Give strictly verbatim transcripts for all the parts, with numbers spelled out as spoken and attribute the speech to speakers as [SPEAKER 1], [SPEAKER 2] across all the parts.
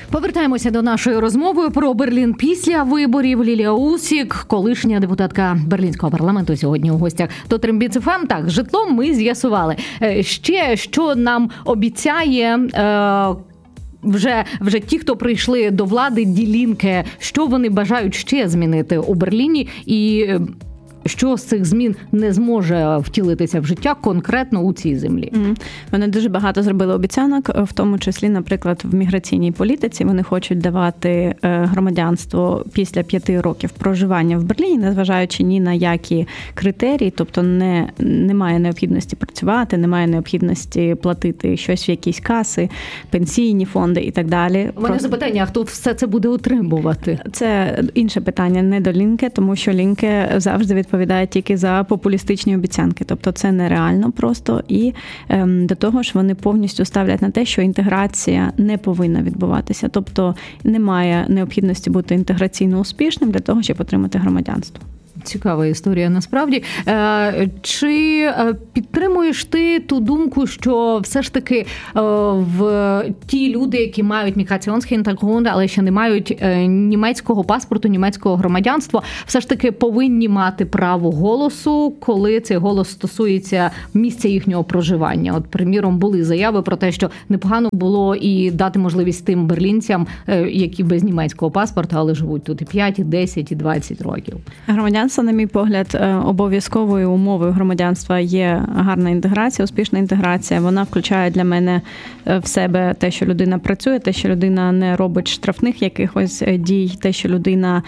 [SPEAKER 1] Повертаємося до нашої розмови про Берлін після виборів. Лілія Усік, колишня депутатка Берлінського парламенту, сьогодні у гостях до Трембіц еф ем. Так, житлом ми з'ясували. Ще, що нам обіцяє е, вже, вже ті, хто прийшли до влади, Die Linke, що вони бажають ще змінити у Берліні і що з цих змін не зможе втілитися в життя конкретно у цій землі?
[SPEAKER 2] Mm. Вони дуже багато зробили обіцянок, в тому числі, наприклад, в міграційній політиці. Вони хочуть давати громадянство після п'яти років проживання в Берліні, незважаючи ні на які критерії, тобто не, немає необхідності працювати, немає необхідності платити щось в якісь каси, пенсійні фонди і так далі.
[SPEAKER 1] У мене Просто... запитання, а хто все це буде утримувати?
[SPEAKER 2] Це інше питання, не до Лінке, тому що Лінке завжди відповідає відповідає тільки за популістичні обіцянки. Тобто це нереально просто. І ем, до того ж вони повністю ставлять на те, що інтеграція не повинна відбуватися. Тобто немає необхідності бути інтеграційно успішним для того, щоб отримати громадянство.
[SPEAKER 1] Цікава історія, насправді. Чи підтримуєш ти ту думку, що все ж таки в ті люди, які мають міграціонський інтегрунт, але ще не мають німецького паспорту, німецького громадянства, все ж таки повинні мати право голосу, коли цей голос стосується місця їхнього проживання? От, приміром, були заяви про те, що непогано було і дати можливість тим берлінцям, які без німецького паспорта, але живуть тут і п'ять, і десять, і двадцять років.
[SPEAKER 2] Громадянство, на мій погляд, обов'язковою умовою громадянства є гарна інтеграція, успішна інтеграція. Вона включає для мене в себе те, що людина працює, те, що людина не робить штрафних якихось дій, те, що людина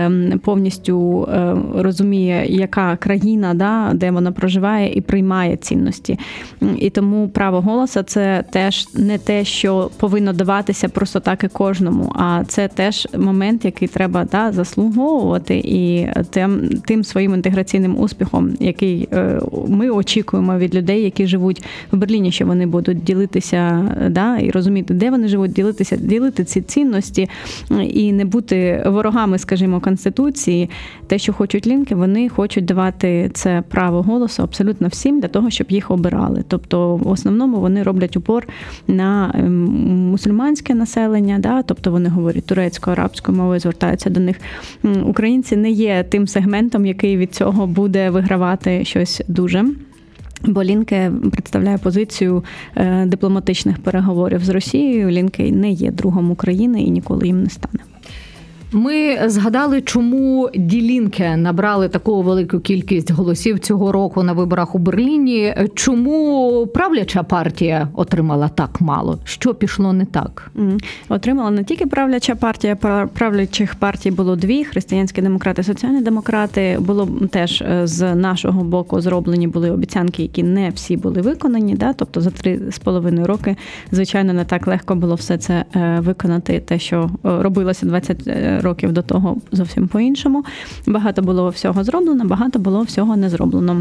[SPEAKER 2] повністю розуміє, яка країна, да, де вона проживає і приймає цінності. І тому право голосу – це теж не те, що повинно даватися просто так і кожному, а це теж момент, який треба, да, заслуговувати, і тим, тим своїм інтеграційним успіхом, який ми очікуємо від людей, які живуть в Берліні, що вони будуть ділитися, да, і розуміти, де вони живуть, ділитися, ділити ці цінності і не бути ворогами, скажімо, Конституції. Те, що хочуть Лінки, вони хочуть давати це право голосу абсолютно всім для того, щоб їх обирали. Тобто, в основному вони роблять упор на мусульманське населення, да, тобто вони говорять турецькою, арабською мовою, звертаються до них. Українці не є тим сегментом, який від цього буде вигравати щось дуже. Бо Лінке представляє позицію дипломатичних переговорів з Росією. Лінке не є другом України і ніколи їм не стане.
[SPEAKER 1] Ми згадали, чому Die Linke набрали таку велику кількість голосів цього року на виборах у Берліні. Чому правляча партія отримала так мало? Що пішло не так?
[SPEAKER 2] Отримала не тільки правляча партія, правлячих партій було дві, християнські демократи, соціальні демократи. Було теж з нашого боку зроблені були обіцянки, які не всі були виконані. Да? Тобто за три з половиною роки, звичайно, не так легко було все це виконати, те, що робилося двадцять років до того зовсім по-іншому. Багато було всього зроблено, багато було всього не зроблено.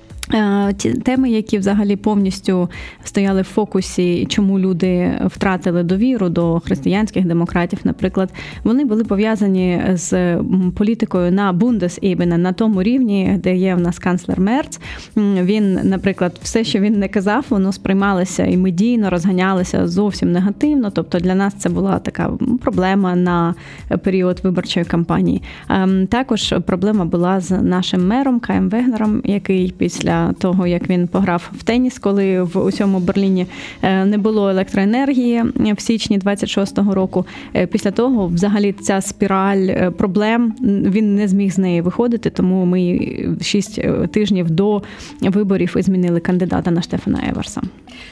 [SPEAKER 2] Ті теми, які взагалі повністю стояли в фокусі, чому люди втратили довіру до християнських демократів, наприклад, вони були пов'язані з політикою на Бундесебене, на тому рівні, де є в нас канцлер Мерц. Він, наприклад, все, що він не казав, воно сприймалося і медійно розганялося зовсім негативно. Тобто для нас це була така проблема на період виборчої кампанії. Також проблема була з нашим мером Каєм Вегнером, який після того, як він пограв в теніс, коли в усьому Берліні не було електроенергії в січні двадцять шостого року. Після того, взагалі, ця спіраль проблем, він не зміг з неї виходити, тому ми шість тижнів до виборів і змінили кандидата на Штефана Еверса.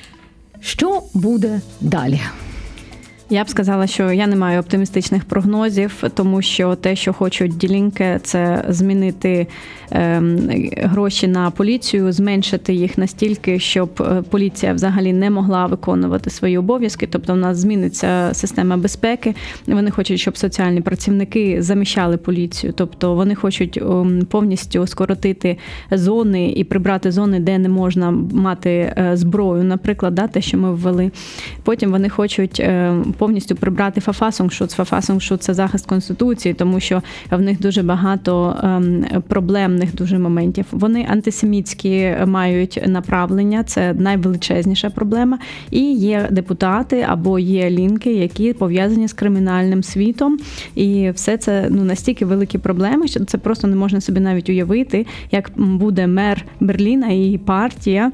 [SPEAKER 1] Що буде далі?
[SPEAKER 2] Я б сказала, що я не маю оптимістичних прогнозів, тому що те, що хочуть Die Linke, це змінити е, гроші на поліцію, зменшити їх настільки, щоб поліція взагалі не могла виконувати свої обов'язки. Тобто в нас зміниться система безпеки. Вони хочуть, щоб соціальні працівники заміщали поліцію. Тобто вони хочуть повністю скоротити зони і прибрати зони, де не можна мати зброю, наприклад, да, те, що ми ввели. Потім вони хочуть повністю прибрати Verfassungsschutz. Verfassungsschutz – це захист Конституції, тому що в них дуже багато проблемних дуже моментів. Вони антисемітські мають направлення, це найвеличезніша проблема. І є депутати або є лінки, які пов'язані з кримінальним світом. І все це ну, настільки великі проблеми, що це просто не можна собі навіть уявити, як буде мер Берліна і партія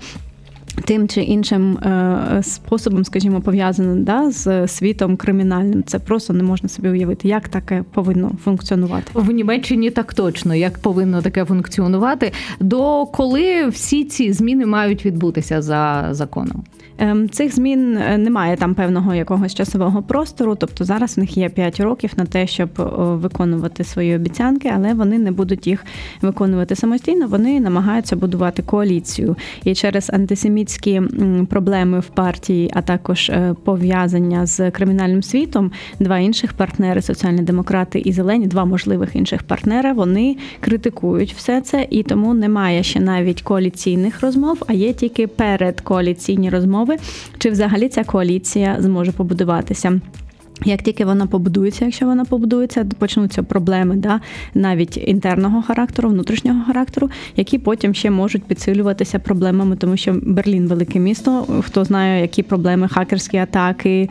[SPEAKER 2] тим чи іншим е, способом, скажімо, пов'язано да, з світом кримінальним. Це просто не можна собі уявити, як таке повинно функціонувати.
[SPEAKER 1] В Німеччині так точно, як повинно таке функціонувати. До коли всі ці зміни мають відбутися за законом?
[SPEAKER 2] Цих змін немає там певного якогось часового простору, тобто зараз в них є п'ять років на те, щоб виконувати свої обіцянки, але вони не будуть їх виконувати самостійно, вони намагаються будувати коаліцію. І через антисемітські проблеми в партії, а також пов'язання з кримінальним світом, два інших партнери, соціальні демократи і зелені, два можливих інших партнери, вони критикують все це, і тому немає ще навіть коаліційних розмов, а є тільки передкоаліційні розмови, чи взагалі ця коаліція зможе побудуватися. Як тільки вона побудується, якщо вона побудується, почнуться проблеми, да, навіть інтерного характеру, внутрішнього характеру, які потім ще можуть підсилюватися проблемами, тому що Берлін – велике місто, хто знає, які проблеми, хакерські атаки,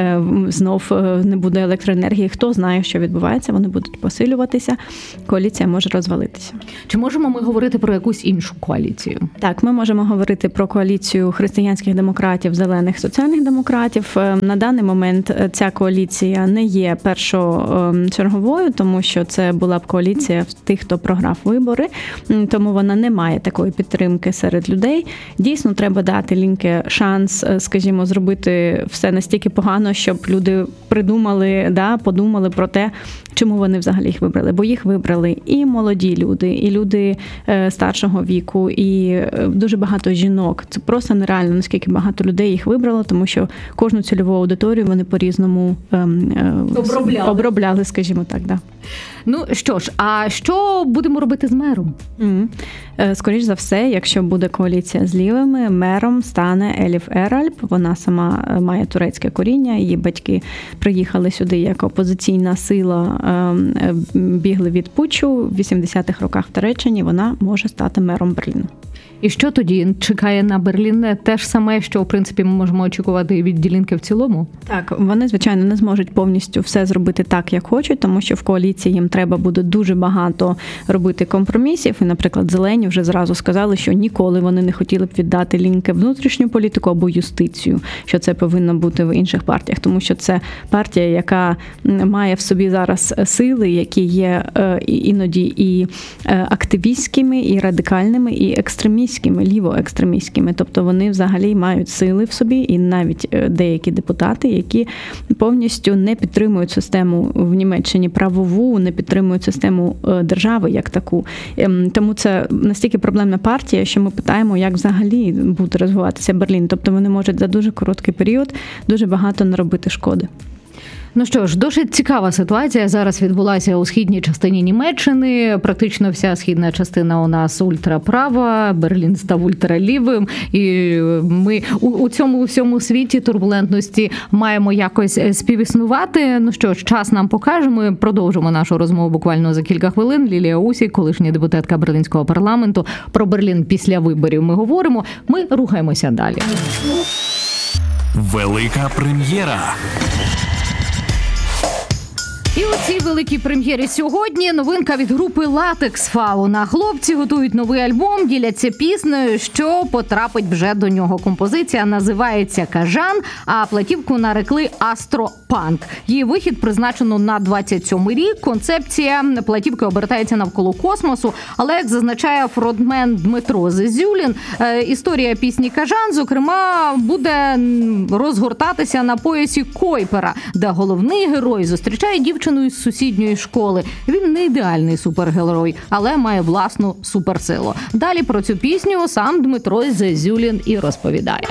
[SPEAKER 2] знов не буде електроенергії, хто знає, що відбувається, вони будуть посилюватися, коаліція може розвалитися.
[SPEAKER 1] Чи можемо ми говорити про якусь іншу коаліцію?
[SPEAKER 2] Так, ми можемо говорити про коаліцію християнських демократів, зелених, соціальних демократів. На даний момент ця коаліція Коаліція не є першочерговою, тому що це була б коаліція тих, хто програв вибори, тому вона не має такої підтримки серед людей. Дійсно, треба дати лінки шанс, скажімо, зробити все настільки погано, щоб люди придумали, да, подумали про те, чому вони взагалі їх вибрали. Бо їх вибрали і молоді люди, і люди старшого віку, і дуже багато жінок. Це просто нереально, наскільки багато людей їх вибрало, тому що кожну цільову аудиторію вони по-різному
[SPEAKER 1] обробляли,
[SPEAKER 2] обробляли скажімо так. Да.
[SPEAKER 1] Ну що ж, а що будемо робити з мером?
[SPEAKER 2] Mm. Скоріш за все, якщо буде коаліція з лівими, мером стане Еліф Еральп. Вона сама має турецьке коріння, її батьки приїхали сюди як опозиційна сила, бігли від путчу в вісімдесятих роках в Туреччині, вона може стати мером Берліну.
[SPEAKER 1] І що тоді чекає на Берлін? Те ж саме, що, в принципі, ми можемо очікувати від ділянки в цілому?
[SPEAKER 2] Так, вони, звичайно, не зможуть повністю все зробити так, як хочуть, тому що в коаліції їм треба буде дуже багато робити компромісів. І, наприклад, зелені вже зразу сказали, що ніколи вони не хотіли б віддати лінки внутрішню політику або юстицію, що це повинно бути в інших партіях, тому що це партія, яка має в собі зараз сили, які є іноді і активістськими, і радикальними, і екстремістськими, лівоекстремістськими. Тобто вони взагалі мають сили в собі, і навіть деякі депутати, які повністю не підтримують систему в Німеччині правову, не підтримують систему держави як таку. Тому це настільки проблемна партія, що ми питаємо, як взагалі буде розвиватися Берлін. Тобто вони можуть за дуже короткий період дуже багато наробити шкоди.
[SPEAKER 1] Ну що ж, досить цікава ситуація зараз відбулася у східній частині Німеччини. Практично вся східна частина у нас ультраправа, Берлін став ультралівим. І ми у, у цьому всьому світі турбулентності маємо якось співіснувати. Ну що ж, час нам покаже. Ми продовжимо нашу розмову буквально за кілька хвилин. Лілія Усік, колишня депутатка Берлінського парламенту. Про Берлін після виборів ми говоримо. Ми рухаємося далі.
[SPEAKER 3] Велика прем'єра.
[SPEAKER 1] І у цій великій прем'єрі сьогодні новинка від групи Latex Fauna. Хлопці готують новий альбом, діляться піснею, що потрапить вже до нього. Композиція називається «Кажан», а платівку нарекли «Астропанк». Її вихід призначено на двадцять сьомий рік. Концепція платівки обертається навколо космосу, але, як зазначає фронтмен Дмитро Зезюлін, історія пісні «Кажан», зокрема, буде розгортатися на поясі Койпера, де головний герой зустрічає дівчину із сусідньої школи. Він не ідеальний супергерой, але має власну суперсилу. Далі про цю пісню сам Дмитро Зезюлін і розповідає.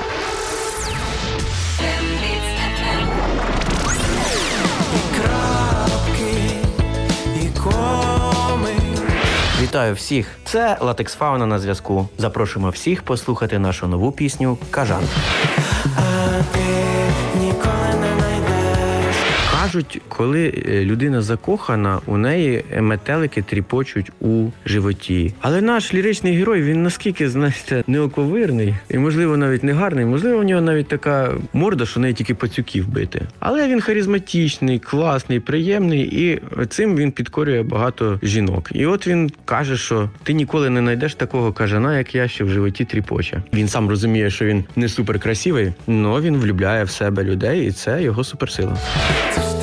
[SPEAKER 4] Вітаю всіх! Це Latex Fauna на зв'язку. Запрошуємо всіх послухати нашу нову пісню «Кажан».
[SPEAKER 5] А ти ніколи не знайдеш
[SPEAKER 4] Кажуть, коли людина закохана, у неї метелики тріпочуть у животі. Але наш ліричний герой, він наскільки, знаєте, неоковирний і, можливо, навіть не гарний, можливо, у нього навіть така морда, що неї тільки пацюків бити. Але він харизматичний, класний, приємний, і цим він підкорює багато жінок. І от він каже, що ти ніколи не знайдеш такого кажана, як я, що в животі тріпоче. Він сам розуміє, що він не суперкрасивий, але він влюбляє в себе людей, і це його суперсила.